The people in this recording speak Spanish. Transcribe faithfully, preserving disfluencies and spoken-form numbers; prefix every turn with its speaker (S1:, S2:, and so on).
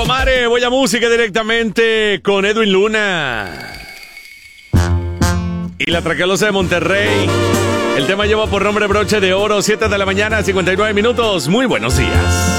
S1: Mare, voy a música directamente con Edwin Luna. Y la Traquelosa de Monterrey. El tema lleva por nombre Broche de Oro, siete de la mañana, cincuenta y nueve minutos. Muy buenos días.